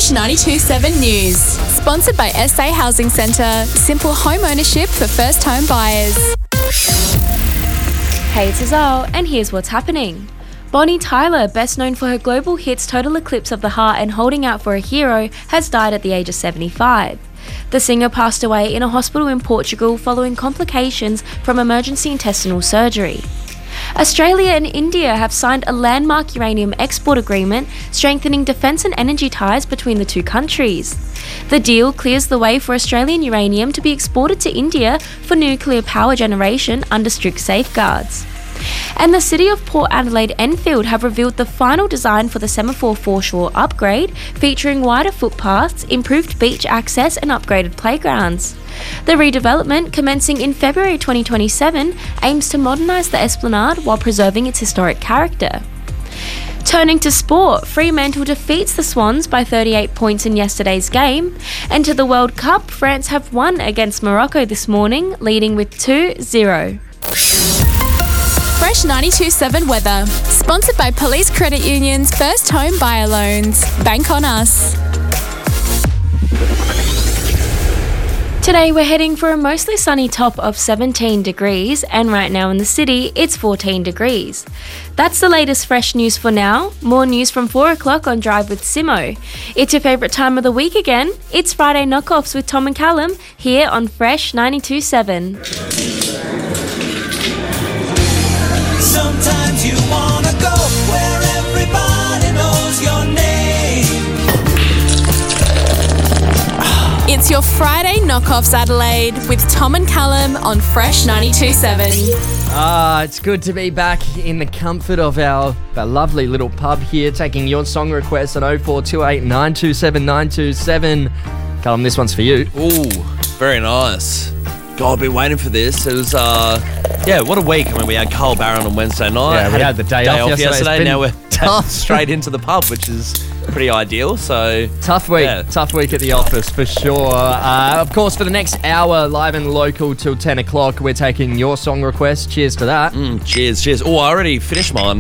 Fresh 92.7 News. Sponsored by SA Housing Centre. Simple home ownership for first home buyers. Hey, it's Azal, and here's what's happening. Bonnie Tyler, best known for her global hits Total Eclipse of the Heart and Holding Out for a Hero, has died at the age of 75. The singer passed away in a hospital in Portugal following complications from emergency intestinal surgery. Australia and India have signed a landmark uranium export agreement, strengthening defence and energy ties between the two countries. The deal clears the way for Australian uranium to be exported to India for nuclear power generation under strict safeguards. And the City of Port Adelaide Enfield have revealed the final design for the Semaphore Foreshore upgrade, featuring wider footpaths, improved beach access and upgraded playgrounds. The redevelopment, commencing in February 2027, aims to modernise the esplanade while preserving its historic character. Turning to sport, Fremantle defeats the Swans by 38 points in yesterday's game. And to the World Cup, France have won against Morocco this morning, leading with 2-0. Fresh 92.7 weather. Sponsored by Police Credit Union's First Home Buyer Loans. Bank on us. Today we're heading for a mostly sunny top of 17 degrees, and right now in the city it's 14 degrees. That's the latest fresh news for now. More news from 4 o'clock on Drive with Simo. It's your favourite time of the week again. It's Friday Knockoffs with Tom and Callum here on Fresh 92.7. Sometimes you wanna go where everybody knows your name. It's your Friday Knockoffs Adelaide with Tom and Callum on Fresh 92.7. It's good to be back in the comfort of our lovely little pub here, taking your song requests on 0428 927 927. Callum, this one's for you. Ooh, very nice. God, I've been waiting for this. It was, what a week. I mean, we had Carl Barron on Wednesday night. Yeah, we had the day off yesterday. Now we're straight into the pub, which is pretty ideal. So Tough week at the office for sure. Of course, for the next hour, live and local till 10 o'clock, we're taking your song requests. Cheers to that. Cheers. Oh, I already finished mine.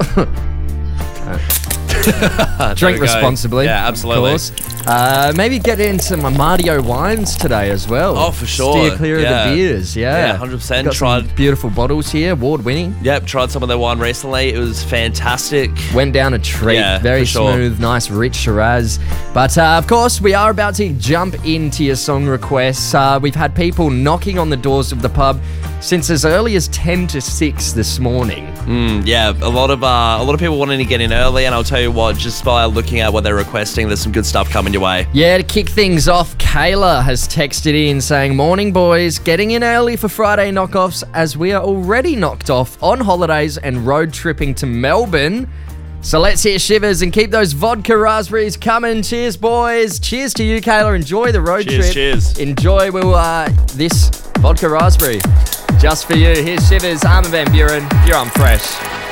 Drink responsibly. Yeah, absolutely. Of course. Maybe get into my Mardio wines today as well. Oh, for sure. Steer clear of the beers. Yeah, 100%. Got some beautiful bottles here, award-winning. Yep, tried some of their wine recently. It was fantastic. Went down a treat. Very smooth, nice, rich Shiraz. But of course, we are about to jump into your song requests. We've had people knocking on the doors of the pub since as early as 10 to 6 this morning. A lot of people wanting to get in early, and I'll tell you what, just by looking at what they're requesting, there's some good stuff coming your way. Yeah, to kick things off, Kayla has texted in saying, "Morning boys, getting in early for Friday knockoffs as we are already knocked off on holidays and road tripping to Melbourne. So let's hear Shivers and keep those vodka raspberries coming. Cheers, boys." Cheers to you, Kayla. Enjoy the road trip. Cheers. Enjoy this vodka raspberry. Just for you. Here's Shivers, Armin van Buuren. You're on Fresh.